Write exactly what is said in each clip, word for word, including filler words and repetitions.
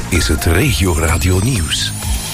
is het Regio Radio Nieuws.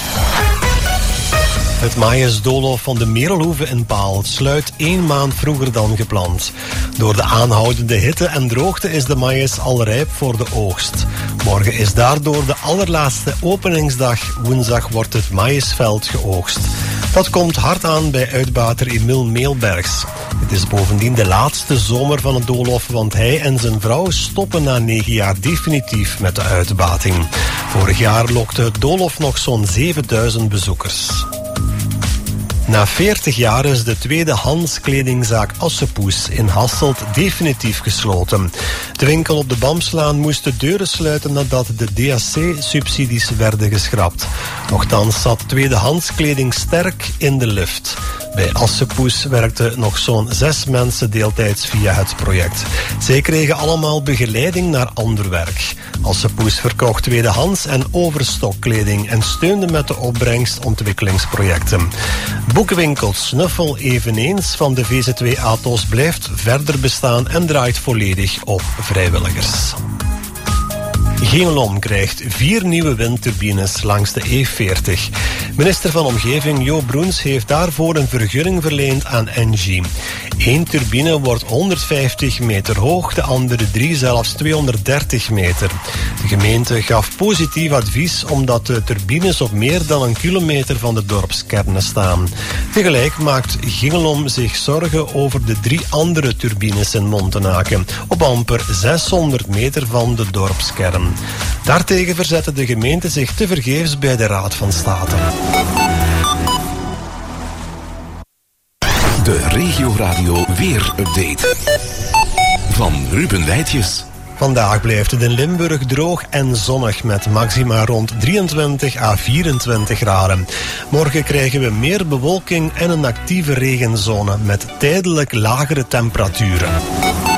Het maïsdoolhof van de Merelhoeve in Paal sluit één maand vroeger dan gepland. Door de aanhoudende hitte en droogte is de maïs al rijp voor de oogst. Morgen is daardoor de allerlaatste openingsdag. Woensdag wordt het maïsveld geoogst. Dat komt hard aan bij uitbater Emil Meelbergs. Het is bovendien de laatste zomer van het doolhof, want hij en zijn vrouw stoppen na negen jaar definitief met de uitbating. Vorig jaar lokte het doolhof nog zo'n zevenduizend bezoekers. Na veertig jaar is de tweedehands kledingzaak Assepoes in Hasselt definitief gesloten. De winkel op de Bamslaan moest de deuren sluiten nadat de D A C-subsidies werden geschrapt. Nochtans zat tweedehands kleding sterk in de lift. Bij Assepoes werkten nog zo'n zes mensen deeltijds via het project. Zij kregen allemaal begeleiding naar ander werk. Assepoes verkocht tweedehands en overstokkleding en steunde met de opbrengst ontwikkelingsprojecten. Boekenwinkel Snuffel eveneens van de V Z W Atos blijft verder bestaan en draait volledig op vrijwilligers. Gienelom krijgt vier nieuwe windturbines langs de E veertig. Minister van Omgeving Jo Broens heeft daarvoor een vergunning verleend aan Engie. Eén turbine wordt honderdvijftig meter hoog, de andere drie zelfs tweehonderddertig meter. De gemeente gaf positief advies omdat de turbines op meer dan een kilometer van de dorpskernen staan. Tegelijk maakt Gienelom zich zorgen over de drie andere turbines in Montenaken, op amper zeshonderd meter van de dorpskern. Daartegen verzette de gemeente zich tevergeefs bij de Raad van State. De Regio Radio Weer-update van Ruben Wijtjes. Vandaag blijft het in Limburg droog en zonnig met maxima rond drieëntwintig à vierentwintig graden. Morgen krijgen we meer bewolking en een actieve regenzone met tijdelijk lagere temperaturen.